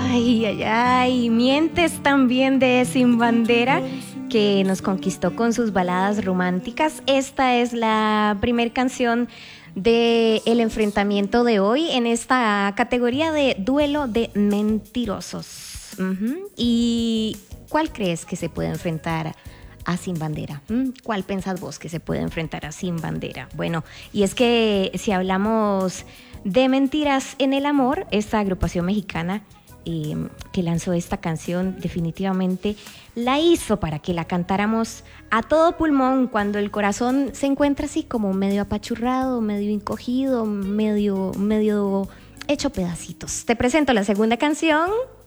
Ay, ay, ay, Mientes también de Sin Bandera, que nos conquistó con sus baladas románticas. Esta es la primer canción del enfrentamiento de hoy en esta categoría de duelo de mentirosos. ¿Y cuál crees que se puede enfrentar a Sin Bandera? ¿Cuál pensás vos que se puede enfrentar a Sin Bandera? Bueno, y es que si hablamos de mentiras en el amor, esta agrupación mexicana que lanzó esta canción definitivamente la hizo para que la cantáramos a todo pulmón cuando el corazón se encuentra así como medio apachurrado, medio encogido, medio hecho pedacitos. Te presento la segunda canción.